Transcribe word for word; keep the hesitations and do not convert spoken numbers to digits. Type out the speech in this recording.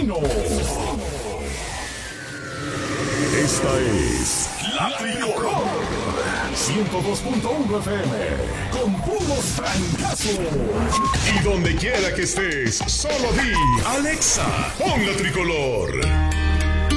Asesino. Esta es La Tricolor. ciento dos punto uno F M. Con puros francazos. Y donde quiera que estés, solo di Alexa, pon La Tricolor.